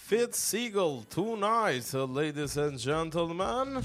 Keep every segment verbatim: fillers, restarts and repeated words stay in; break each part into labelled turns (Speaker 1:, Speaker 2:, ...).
Speaker 1: Fitzsiegel tonight, ladies and gentlemen.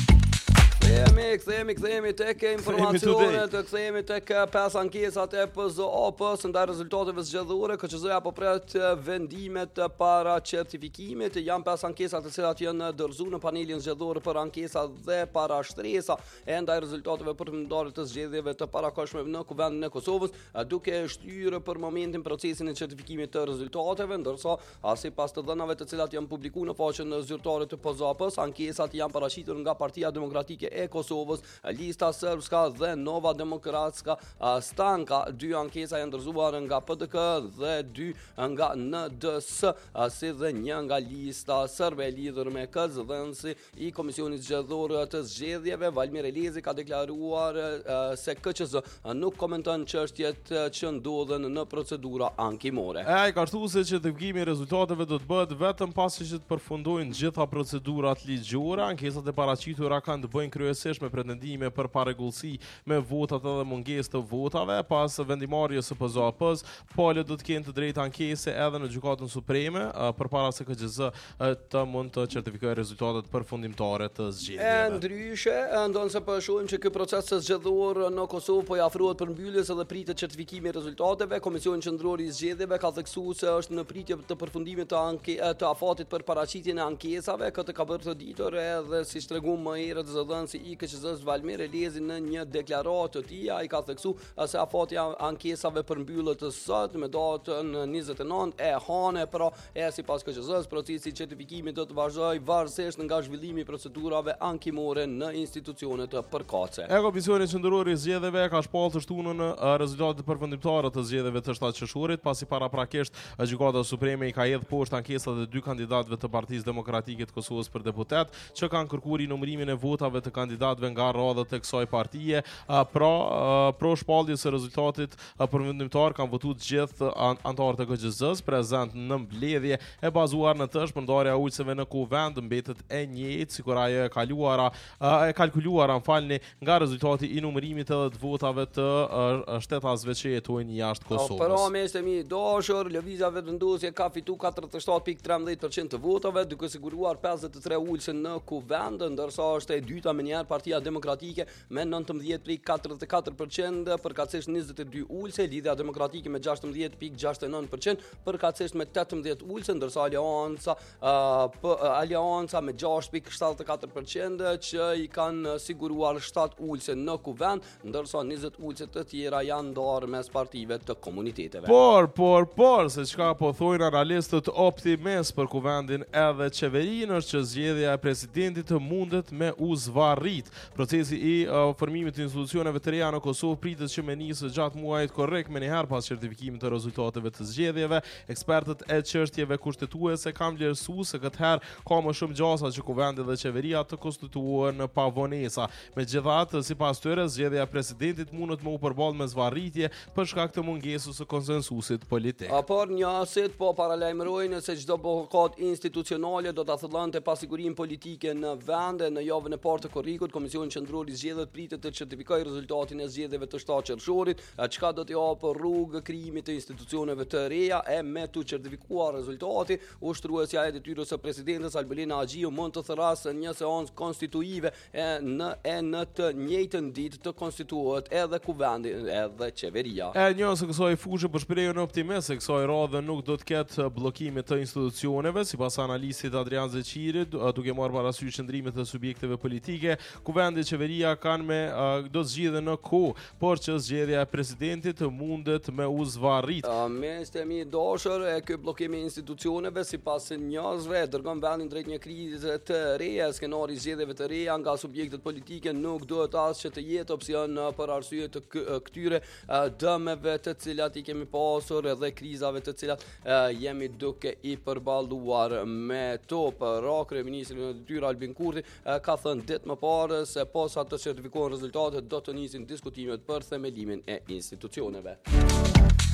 Speaker 2: Kthehemi, kthehemi, kthehemi tek informacionet, kthehemi tek pesë ankesat e P Z A P-s ndaj rezultateve zgjedhore. K Q Z-ja po pret vendimet para certifikimit. Janë pesë ankesa të cilat janë dorëzuar në panelin zgjedhor për ankesa dhe para shtresa e ndaj rezultateve përfundimtare të zgjedhjeve të parakohshme në Kuvendin e Kosovës, duke shtyrë për momentin procesin e certifikimit të rezultateve, ndërsa sipas të dhënave të cilat janë publikuar në faqen zyrtare të P Z A P-s, ankesat janë paraqitur nga Partia Demokratike e Kosovës, Lista Srpska dhe Nova Demokratska Stanka. Dy ankesa janë dorëzuar nga P D K dhe dy nga N D S, si dhe një nga Lista Serbe e lidhur me K Z D-si i Komisionit Zgjedhor të Zgjedhjeve. Valmir Elezi ka deklaruar se K Q Z nuk komenton çështjet që ndodhen në procedura ankimore.
Speaker 1: Ai ka thënë se certifikimi i rezultateve do të bëhet vetëm pasi që të përfundojnë gjitha procedurat ligjore. Ankesat e paraqitura kanë të bëjnë kryesisht me pretendime për parregullsi me votat edhe mungesë të votave. Pas vendimarrjes së P Z A P-s, palët do të kenë të drejtë ankese edhe në Gjykatën Supreme përpara se K Q Z të mund të certifikojë rezultatet përfundimtare të zgjedhjeve.
Speaker 2: E ndryshe, ndonse po shohim që ky proces zgjedhor në Kosovë po i afrohet përmbylljes edhe pritet certifikimi i rezultateve. Komisioni Qendror i Zgjedhjeve ka theksuar se është në pritje të përfundimit të anke të afatit për paraqitjen e ankesave. Këtë ka bërë të ditur edhe siç treguam më herët zëdhënësi i K Q Z-s Valmir Elezi në një deklaratë të tij. Ai ka theksuar se afati i ankesave përmbyllet sot me datën njëzet e nëntë e hane, pra e sipas K Q Z-s procesi i certifikimit do të vazhdojë varësisht nga zhvillimi i procedurave ankimore në institucionet të përkatëse.
Speaker 1: E Komisioni Qendror i Zgjedhjeve ka shpallur shtunën rezultatet përfundimtare të zgjedhjeve të shtatë qershorit, pasi paraprakisht Gjykata Supreme i ka hedhur poshtë ankesat e dy kandidatëve të Partisë Demokratike të Kosovës për deputet, që kanë kërkuar numërimin e votave të kandidatëve nga radhët e kësaj partie. Pra, pro shpalljes së rezultatit përfundimtar kanë votuar të gjithë anëtarët e K Q Z-s prezant në mbledhje e bazuar në të shpërndarja e ulëseve në kuvend mbetet e njëjtë sikur ajo e kaluara e kalkuluara falni nga rezultati i numërimit edhe të votave të shtetasve që jetojnë jashtë Kosovës.
Speaker 2: Pra, miqtë mi dashur, lëvizja vendosje ka fituar katërdhjetë e shtatë pikë trembëdhjetë përqind të votave, duke siguruar pesëdhjetë e tre ulëse në kuvend, ndërsa është e dyta me njëherë Partia Demokratike me nëntëmbëdhjetë pikë katërdhjetë e katër përqind, përkatësisht njëzet e dy ulëse, Lidhja Demokratike me gjashtëmbëdhjetë pikë gjashtëdhjetë e nëntë përqind, përkatësisht me tetëmbëdhjetë ulëse, ndërsa Alianca uh, Alianca me gjashtë pikë shtatëdhjetë e katër përqind që i kanë siguruar shtatë ulëse në kuvend, ndërsa njëzet ulëse të tjera janë ndarë mes partive të komuniteteve.
Speaker 1: Por, por, por, se çka po thojnë analistët optimist për kuvendin edhe qeverinë është që zgjedhja e presidentit mundet me u zvarrit. Procesi i uh, formimit të institucioneve të reja në Kosovë pritet që me nisë gjatë muajit korrekt me njëherë pas certifikimit të rezultateve të zgjedhjeve. Ekspertët e çështjeve kushtetuese kanë vlerësuar se këtë herë ka më shumë gjasa që kuvendi dhe qeveria të konstituohen në pavonesa. Megjithatë, sipas tyre, zgjedhja e presidentit mundet me u përballë me zvarritje për shkak të mungesës së konsensusit politik.
Speaker 2: Por njësit po paralajmërojnë se çdo blokad institucionale do ta thellonte pasigurinë politike në vend. Në javën e parë të korrikut, Komisioni Qendror i Zgjedhjeve pritet të certifikojë rezultatin e zgjedhjeve të shtatë qershorit, çka do të japë rrugë krijimit të institucioneve të reja. E me të certifikuar rezultati, ushtruesja e detyrës së presidentes Albelina Haxhiu mund të therrasë një seancë konstituive e në e në të njëjtën ditë të konstituohet edhe kuvendi edhe qeveria.
Speaker 1: E një se kësaj fushë për shprehjen optimist se kësaj radhe nuk do të ketë bllokime të institucioneve, sipas analistit Adrian Zeqirit, duke marrë parasysh qëndrimet e subjekteve politike, kuvendi e qeveria kanë me uh, do të zgjidhen në kohë, por që zgjedhja e presidentit mundet me u zvarrit.
Speaker 2: Miqtë mi dashur, e ky bllokim i institucioneve sipas njerëzve dërgon vendin drejt një krize të reja. Skenari i zgjedhjeve të reja nga subjektet politike nuk duhet as që të jetë opsion për arsye të këtyre dëmeve të cilat i kemi pasur edhe krizave të cilat jemi duke i përballuar me to. Pra, kryeministri në detyrë Albin Kurti ka thënë ditë më parë se posa të certifikohen rezultatet do të nisin diskutimet për themelimin e institucioneve.
Speaker 1: Të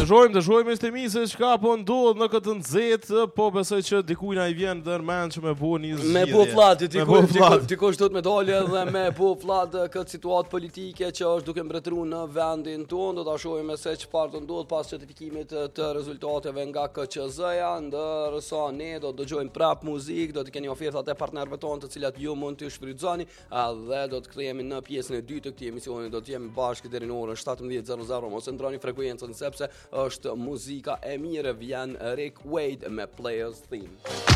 Speaker 1: Dëgjojmë, dëgjojmë istemi se çka po ndodh në këtë nxehtë, po besoj që dikujt na i vjen ndërmend që me bu një zgjidhje.
Speaker 2: Me bu flat, dikush dikush duhet me dalë edhe me bu flat këtë situatë politike që është duke mbretëruar në vendin tonë. Do ta shohim se çfarë do ndodh pas certifikimit të rezultateve nga K Q Z-ja, ndërsa ne do të dëgjojmë prap muzikë, do të keni ofertat e partnerëve tonë të cilat ju mund të shfrytëzoni, dhe do të kthehemi në pjesën e dytë të këtij emisioni. Do të jemi bashkë deri në orën shtatëmbëdhjetë e zero zero. Mos e ndroni frekuencën sepse është muzika e mirë, vjen Rick Wade me Players Theme.